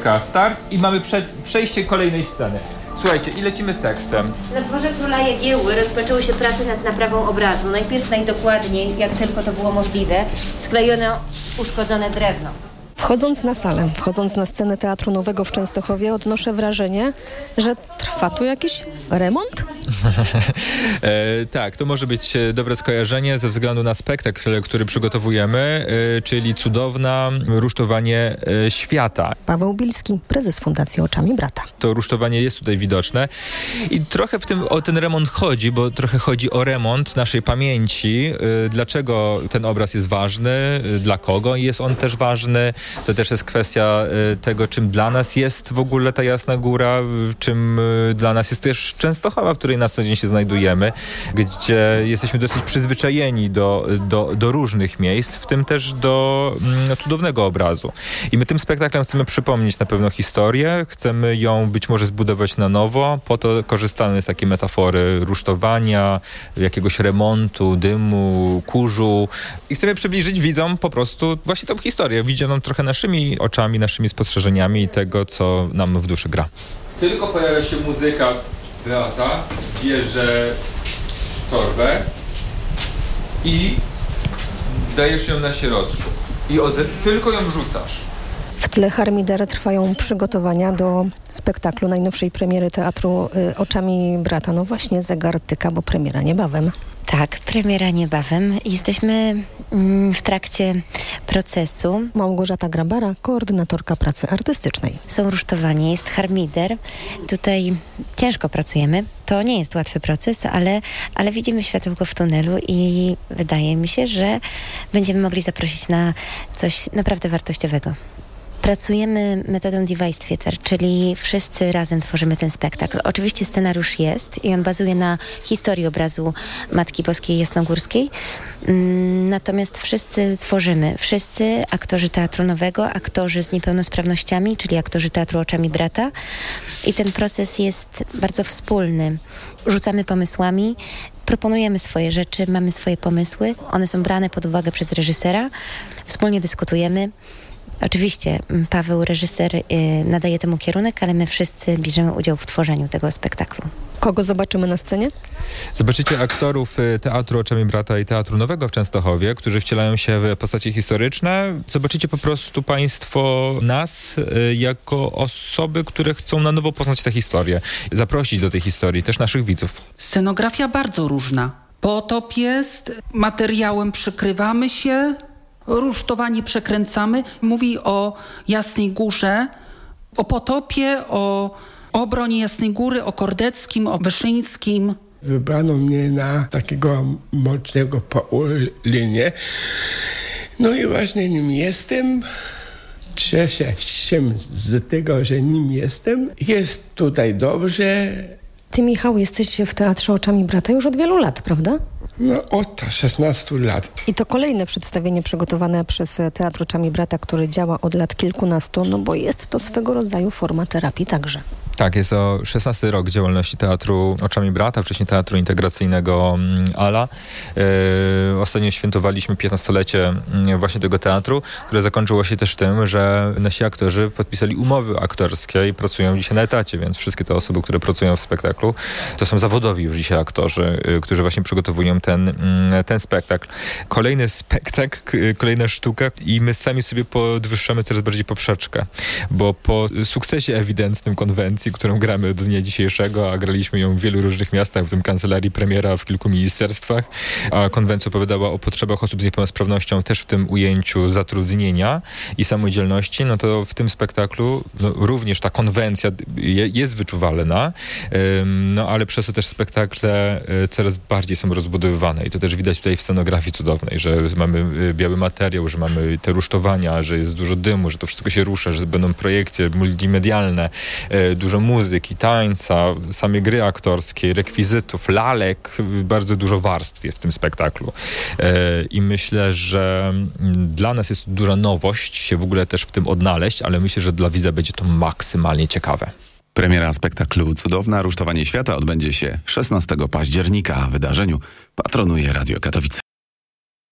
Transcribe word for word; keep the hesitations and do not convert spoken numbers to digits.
Czeka start i mamy prze- przejście kolejnej sceny. Słuchajcie, i lecimy z tekstem. Na dworze Króla Jagiełły rozpoczęły się prace nad naprawą obrazu. Najpierw najdokładniej, jak tylko to było możliwe, sklejono uszkodzone drewno. Wchodząc na salę, wchodząc na scenę Teatru Nowego w Częstochowie, odnoszę wrażenie, że trwa tu jakiś remont? e, tak, to może być dobre skojarzenie ze względu na spektakl, który przygotowujemy, e, czyli Cudowna rusztowanie e, świata. Paweł Bilski, prezes Fundacji Oczami Brata. To rusztowanie jest tutaj widoczne i trochę w tym o ten remont chodzi, bo trochę chodzi o remont naszej pamięci. E, dlaczego ten obraz jest ważny, e, dla kogo jest on też ważny. To też jest kwestia e, tego, czym dla nas jest w ogóle ta Jasna Góra, czym e, dla nas jest też Częstochowa, w której na co dzień się znajdujemy, gdzie jesteśmy dosyć przyzwyczajeni do, do, do różnych miejsc, w tym też do mm, cudownego obrazu. I my tym spektaklem chcemy przypomnieć na pewno historię, chcemy ją być może zbudować na nowo, po to korzystamy z takiej metafory rusztowania, jakiegoś remontu, dymu, kurzu i chcemy przybliżyć widzom po prostu właśnie tą historię, widzianą trochę naszymi oczami, naszymi spostrzeżeniami tego, co nam w duszy gra. Tylko pojawia się muzyka Beata, bierze torbę i dajesz ją na środku. I od, tylko ją rzucasz. W tle Harmidera trwają przygotowania do spektaklu najnowszej premiery Teatru y, Oczami Brata. No właśnie, zegar tyka, bo premiera niebawem. Tak, premiera niebawem. Jesteśmy mm, w trakcie procesu. Małgorzata Grabara, koordynatorka pracy artystycznej. Są rusztowanie, jest harmider. Tutaj ciężko pracujemy. To nie jest łatwy proces, ale, ale widzimy światełko w tunelu i wydaje mi się, że będziemy mogli zaprosić na coś naprawdę wartościowego. Pracujemy metodą device theater, czyli wszyscy razem tworzymy ten spektakl. Oczywiście scenariusz jest i on bazuje na historii obrazu Matki Boskiej Jasnogórskiej. Natomiast wszyscy tworzymy. Wszyscy aktorzy Teatru Nowego, aktorzy z niepełnosprawnościami, czyli aktorzy Teatru Oczami Brata. I ten proces jest bardzo wspólny. Rzucamy pomysłami, proponujemy swoje rzeczy, mamy swoje pomysły. One są brane pod uwagę przez reżysera. Wspólnie dyskutujemy. Oczywiście Paweł, reżyser, nadaje temu kierunek, ale my wszyscy bierzemy udział w tworzeniu tego spektaklu. Kogo zobaczymy na scenie? Zobaczycie aktorów Teatru Oczami Brata i Teatru Nowego w Częstochowie, którzy wcielają się w postacie historyczne. Zobaczycie po prostu państwo nas jako osoby, które chcą na nowo poznać tę historię. Zaprosić do tej historii też naszych widzów. Scenografia bardzo różna. Potop jest, materiałem przykrywamy się, rusztowanie przekręcamy. Mówi o Jasnej Górze, o potopie, o obronie Jasnej Góry, o Kordeckim, o Wyszyńskim. Wybrano mnie na takiego mocnego Paulinie. No i właśnie nim jestem. Cieszę się z tego, że nim jestem. Jest tutaj dobrze. Ty, Michał, jesteś w Teatrze Oczami Brata już od wielu lat, prawda? No od szesnastu lat. I to kolejne przedstawienie przygotowane przez Teatr Oczami Brata, który działa od lat kilkunastu, no bo jest to swego rodzaju forma terapii także. Tak, jest to szesnasty rok działalności Teatru Oczami Brata, wcześniej Teatru Integracyjnego Ala. Yy, ostatnio świętowaliśmy piętnastolecie właśnie tego teatru, które zakończyło się też tym, że nasi aktorzy podpisali umowy aktorskie i pracują dzisiaj na etacie, więc wszystkie te osoby, które pracują w spektaklu, to są zawodowi już dzisiaj aktorzy, yy, którzy właśnie przygotowują ten, yy, ten spektakl. Kolejny spektakl, yy, kolejna sztuka i my sami sobie podwyższamy coraz bardziej poprzeczkę, bo po sukcesie ewidentnym konwencji, którą gramy do dnia dzisiejszego, a graliśmy ją w wielu różnych miastach, w tym kancelarii premiera w kilku ministerstwach, a konwencja opowiadała o potrzebach osób z niepełnosprawnością też w tym ujęciu zatrudnienia i samodzielności, no to w tym spektaklu no, również ta konwencja je, jest wyczuwalna, ym, no ale przez to też spektakle y, coraz bardziej są rozbudowywane i to też widać tutaj w scenografii cudownej, że mamy y, biały materiał, że mamy te rusztowania, że jest dużo dymu, że to wszystko się rusza, że będą projekcje multimedialne, y, dużo muzyki, tańca, same gry aktorskie, rekwizytów, lalek, bardzo dużo warstw jest w tym spektaklu. I myślę, że dla nas jest duża nowość się w ogóle też w tym odnaleźć, ale myślę, że dla widza będzie to maksymalnie ciekawe. Premiera spektaklu Cudowna Rusztowanie Świata odbędzie się szesnastego października. Wydarzeniu patronuje Radio Katowice.